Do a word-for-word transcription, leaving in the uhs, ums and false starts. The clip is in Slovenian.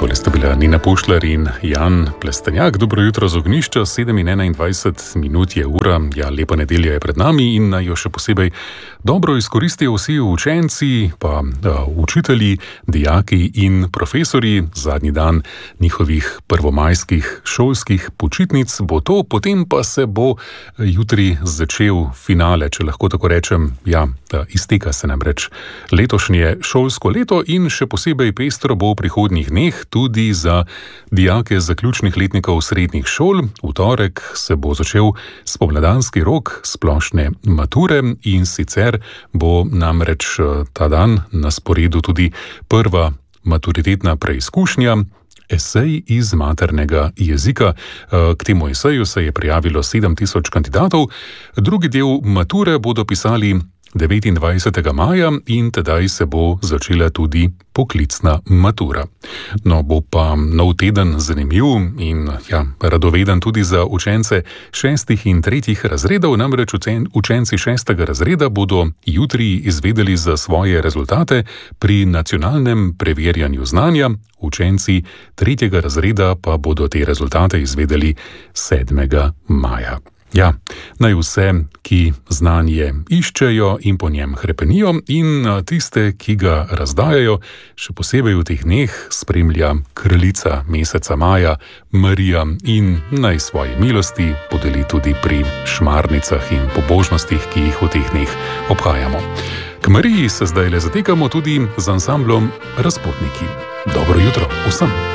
Tole sta bila Nina Pušlar in Jan Plestenjak. Dobro jutro z ognjišča, sedem in enaindvajset minut je ura, ja, lepa nedelja je pred nami in naj jo še posebej dobro izkoristijo vsi učenci, pa da, učitelji, dijaki in profesorji. Zadnji dan njihovih prvomajskih šolskih počitnic bo to, potem pa se bo jutri začel finale, če lahko tako rečem. Ja, izteka se namreč letošnje šolsko leto in še posebej pestro bo v prihodnjih dneh tudi za dijake zaključnih letnikov srednjih šol. V torek se bo začel spomladanski rok splošne mature in sicer bo namreč ta dan na sporedu tudi prva maturitetna preizkušnja, esej iz maternega jezika. K temu eseju se je prijavilo sedem tisoč kandidatov. Drugi del mature bodo pisali devetindvajsetega maja in tedaj se bo začela tudi poklicna matura. No, bo pa nov teden zanimiv in ja, radoveden tudi za učence šestih in tretjih razredov, namreč učenci šestega razreda bodo jutri izvedeli za svoje rezultate pri nacionalnem preverjanju znanja, učenci tretjega razreda pa bodo te rezultate izvedeli sedmega maja. Ja, naj vse, ki znanje iščejo in po njem hrepenijo in tiste, ki ga razdajajo, še posebej v teh dneh spremlja kraljica meseca maja, Marija, in naj svoje milosti podeli tudi pri šmarnicah in pobožnostih, ki jih v teh dneh obhajamo. K Mariji se zdaj le zatekamo tudi z ansamblom Razpotniki. Dobro jutro vsem!